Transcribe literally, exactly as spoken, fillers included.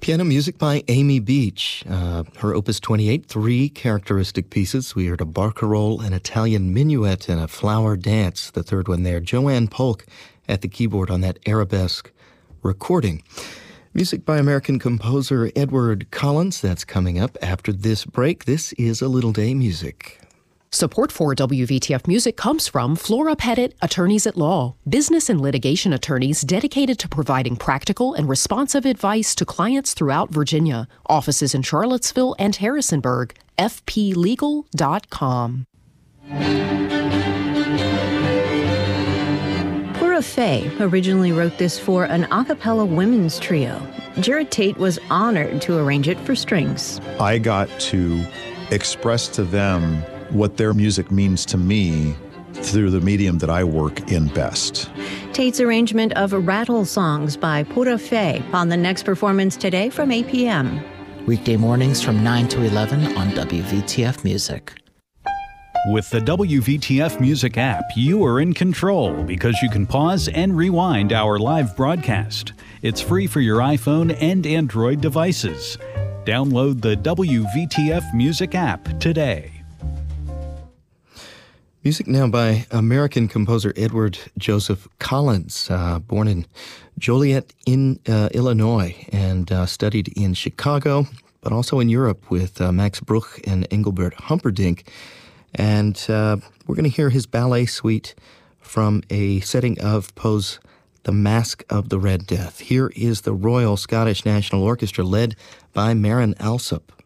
Piano music by Amy Beach. Uh, her opus twenty-eight, three characteristic pieces. We heard a barcarolle, an Italian minuet, and a flower dance, the third one there. Joanne Polk at the keyboard on that arabesque recording. Music by American composer Edward Collins. That's coming up after this break. This is A Little Day Music. Support for W V T F Music comes from Flora Pettit, Attorneys at Law, business and litigation attorneys dedicated to providing practical and responsive advice to clients throughout Virginia. Offices in Charlottesville and Harrisonburg. f p legal dot com. Pura Fey originally wrote this for an a cappella women's trio. Jared Tate was honored to arrange it for strings. I got to express to them what their music means to me through the medium that I work in best. Tate's arrangement of Rattle Songs by Pura Fey on the next performance today from eight p.m. Weekday mornings from nine to eleven on W V T F Music. With the W V T F Music app, you are in control because you can pause and rewind our live broadcast. It's free for your iPhone and Android devices. Download the W V T F Music app today. Music now by American composer Edward Joseph Collins, uh, born in Joliet, in uh, Illinois, and uh, studied in Chicago, but also in Europe with uh, Max Bruch and Engelbert Humperdinck. And uh, we're going to hear his ballet suite from a setting of Poe's The Masque of the Red Death. Here is the Royal Scottish National Orchestra led by Maren Alsop.